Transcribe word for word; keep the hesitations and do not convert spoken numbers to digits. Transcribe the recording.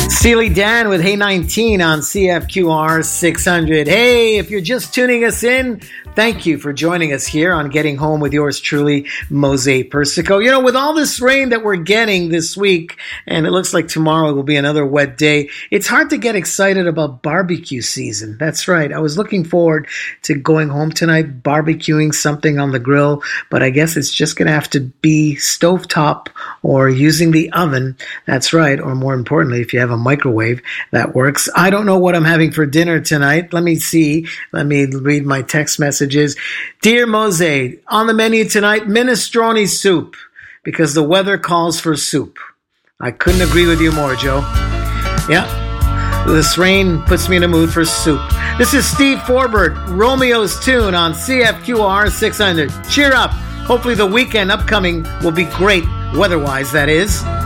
Steely Dan with Hey nineteen on C F Q R six hundred. Hey, if you're just tuning us in, thank you for joining us here on Getting Home with yours truly, Mose Persico. You know, with all this rain that we're getting this week, and it looks like tomorrow will be another wet day, it's hard to get excited about barbecue season. That's right. I was looking forward to going home tonight, barbecuing something on the grill, but I guess it's just going to have to be stovetop or using the oven. That's right. Or more importantly, if you have a microwave, that works. I don't know what I'm having for dinner tonight. Let me see. Let me read my text messages. Dear Mose, on the menu tonight, minestrone soup, because the weather calls for soup. I couldn't agree with you more, Joe. Yeah, this rain puts me in a mood for soup. This is Steve Forbert, Romeo's Tune on C F Q R six hundred. Cheer up. Hopefully the weekend upcoming will be great, weather-wise, that is.